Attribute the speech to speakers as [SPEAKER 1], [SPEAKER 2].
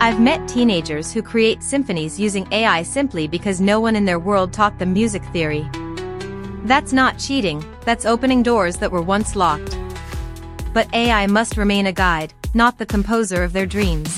[SPEAKER 1] I've met teenagers who create symphonies using AI simply because no one in their world taught them music theory. That's not cheating, that's opening doors that were once locked. But AI must remain a guide, not the composer of their dreams.